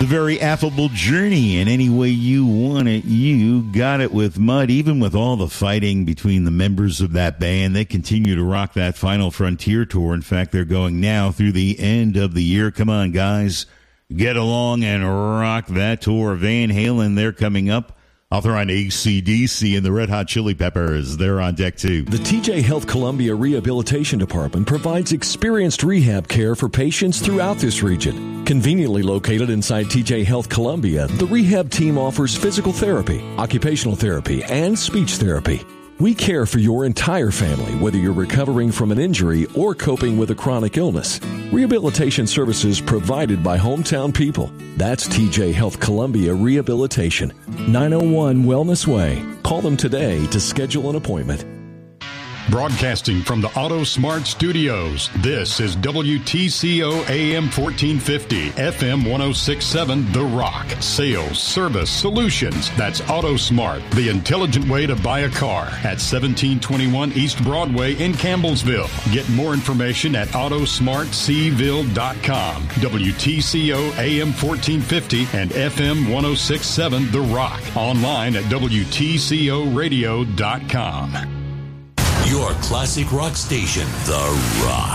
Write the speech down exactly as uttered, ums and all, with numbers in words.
The very affable journey, and any way you want it, you got it with Mud. Even with all the fighting between the members of that band, they continue to rock that Final Frontier tour. In fact, they're going now through the end of the year. Come on, guys, get along and rock that tour. Van Halen, they're coming up. Author on A C D C and the Red Hot Chili Peppers. They're on deck, too. The T J Health Columbia Rehabilitation Department provides experienced rehab care for patients throughout this region. Conveniently located inside T J Health Columbia, the rehab team offers physical therapy, occupational therapy, and speech therapy. We care for your entire family, whether you're recovering from an injury or coping with a chronic illness. Rehabilitation services provided by hometown people. That's T J Health Columbia Rehabilitation. nine oh one Wellness Way. Call them today to schedule an appointment. Broadcasting from the Auto Smart Studios, this is W T C O A M fourteen fifty, F M ten sixty-seven, The Rock. Sales, service, solutions. That's Auto Smart, the intelligent way to buy a car at seventeen twenty-one East Broadway in Campbellsville. Get more information at auto smart c ville dot com. W T C O A M fourteen fifty and F M ten sixty-seven, The Rock. Online at W T C O radio dot com. Your classic rock station, The Rock.